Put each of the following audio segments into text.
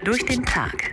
durch den Tag.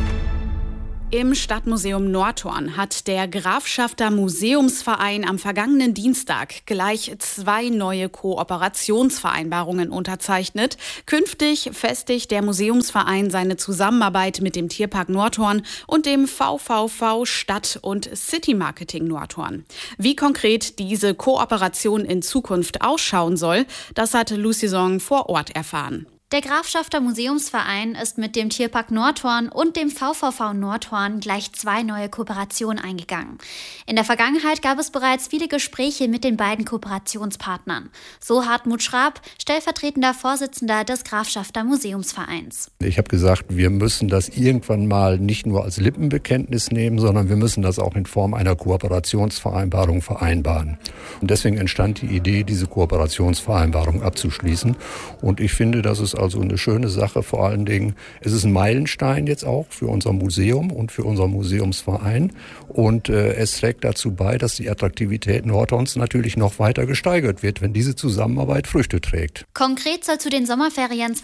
Im Stadtmuseum Nordhorn hat der Grafschafter Museumsverein am vergangenen Dienstag gleich 2 neue Kooperationsvereinbarungen unterzeichnet. Künftig festigt der Museumsverein seine Zusammenarbeit mit dem Tierpark Nordhorn und dem VVV Stadt- und City Marketing Nordhorn. Wie konkret diese Kooperation in Zukunft ausschauen soll, das hat Lucy Song vor Ort erfahren. Der Grafschafter Museumsverein ist mit dem Tierpark Nordhorn und dem VVV Nordhorn gleich 2 neue Kooperationen eingegangen. In der Vergangenheit gab es bereits viele Gespräche mit den beiden Kooperationspartnern. So Hartmut Schraab, stellvertretender Vorsitzender des Grafschafter Museumsvereins. Ich habe gesagt, wir müssen das irgendwann mal nicht nur als Lippenbekenntnis nehmen, sondern wir müssen das auch in Form einer Kooperationsvereinbarung vereinbaren. Und deswegen entstand die Idee, diese Kooperationsvereinbarung abzuschließen. Und ich finde, das ist also eine schöne Sache. Vor allen Dingen, es ist ein Meilenstein jetzt auch für unser Museum und für unseren Museumsverein. Und es trägt dazu bei, dass die Attraktivität Nordhorns natürlich noch weiter gesteigert wird, wenn diese Zusammenarbeit Früchte trägt. Konkret soll zu den Sommerferien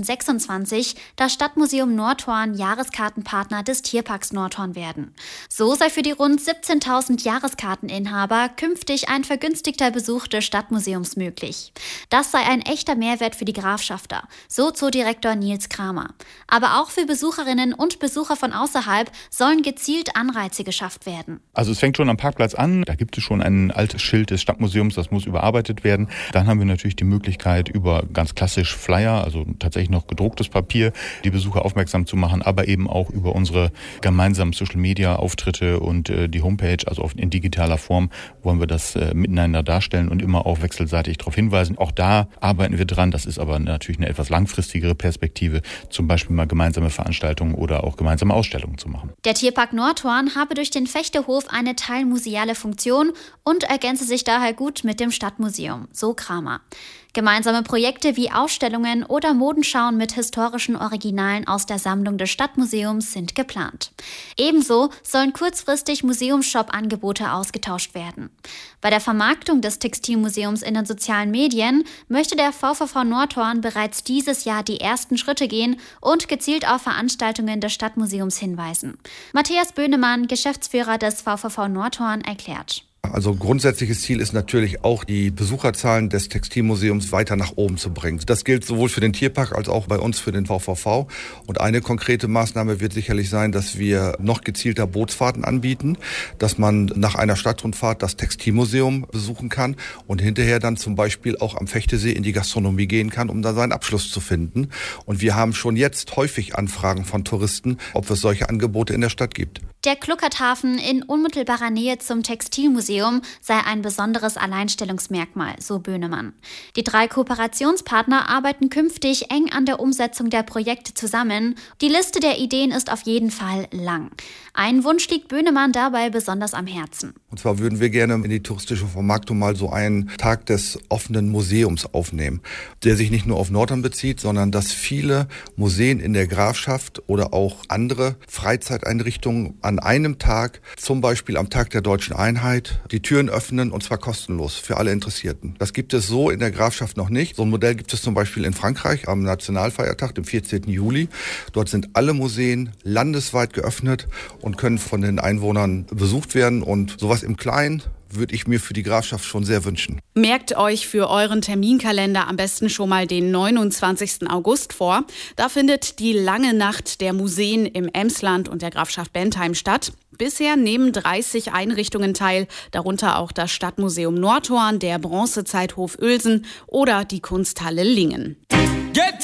2026 das Stadtmuseum Nordhorn Jahreskartenpartner des Tierparks Nordhorn werden. So sei für die rund 17.000 Jahreskarteninhaber künftig ein vergünstigter Besuch des Stadtmuseums möglich. Das sei ein echter Mehrwert für die Grafschafter. So Zoodirektor Nils Kramer. Aber auch für Besucherinnen und Besucher von außerhalb sollen gezielt Anreize geschafft werden. Also es fängt schon am Parkplatz an. Da gibt es schon ein altes Schild des Stadtmuseums, das muss überarbeitet werden. Dann haben wir natürlich die Möglichkeit, über ganz klassisch Flyer, also tatsächlich noch gedrucktes Papier, die Besucher aufmerksam zu machen, aber eben auch über unsere gemeinsamen Social-Media-Auftritte und die Homepage, also in digitaler Form, wollen wir das miteinander darstellen und immer auch wechselseitig darauf hinweisen. Auch da arbeiten wir dran. Das ist aber natürlich eine etwas langfristigere Perspektive, zum Beispiel mal gemeinsame Veranstaltungen oder auch gemeinsame Ausstellungen zu machen. Der Tierpark Nordhorn habe durch den Fechtehof eine teilmuseale Funktion und ergänze sich daher gut mit dem Stadtmuseum, so Kramer. Gemeinsame Projekte wie Ausstellungen oder Modenschauen mit historischen Originalen aus der Sammlung des Stadtmuseums sind geplant. Ebenso sollen kurzfristig Museumsshop-Angebote ausgetauscht werden. Bei der Vermarktung des Textilmuseums in den sozialen Medien möchte der VVV Nordhorn bereits dieses Jahr die ersten Schritte gehen und gezielt auf Veranstaltungen des Stadtmuseums hinweisen. Matthias Böhnemann, Geschäftsführer des VVV Nordhorn, erklärt. Also grundsätzliches Ziel ist natürlich auch, die Besucherzahlen des Textilmuseums weiter nach oben zu bringen. Das gilt sowohl für den Tierpark als auch bei uns für den VVV. Und eine konkrete Maßnahme wird sicherlich sein, dass wir noch gezielter Bootsfahrten anbieten, dass man nach einer Stadtrundfahrt das Textilmuseum besuchen kann und hinterher dann zum Beispiel auch am Fechtesee in die Gastronomie gehen kann, um da seinen Abschluss zu finden. Und wir haben schon jetzt häufig Anfragen von Touristen, ob es solche Angebote in der Stadt gibt. Der Kluckerthafen in unmittelbarer Nähe zum Textilmuseum sei ein besonderes Alleinstellungsmerkmal, so Böhnemann. Die 3 Kooperationspartner arbeiten künftig eng an der Umsetzung der Projekte zusammen. Die Liste der Ideen ist auf jeden Fall lang. Ein Wunsch liegt Böhnemann dabei besonders am Herzen. Und zwar würden wir gerne in die touristische Vermarktung mal so einen Tag des offenen Museums aufnehmen, der sich nicht nur auf Nordhorn bezieht, sondern dass viele Museen in der Grafschaft oder auch andere Freizeiteinrichtungen an einem Tag, zum Beispiel am Tag der Deutschen Einheit, die Türen öffnen und zwar kostenlos für alle Interessierten. Das gibt es so in der Grafschaft noch nicht. So ein Modell gibt es zum Beispiel in Frankreich am Nationalfeiertag, dem 14. Juli. Dort sind alle Museen landesweit geöffnet und können von den Einwohnern besucht werden. Und sowas im Kleinen würde ich mir für die Grafschaft schon sehr wünschen. Merkt euch für euren Terminkalender am besten schon mal den 29. August vor. Da findet die lange Nacht der Museen im Emsland und der Grafschaft Bentheim statt. Bisher nehmen 30 Einrichtungen teil, darunter auch das Stadtmuseum Nordhorn, der Bronzezeithof Uelsen oder die Kunsthalle Lingen.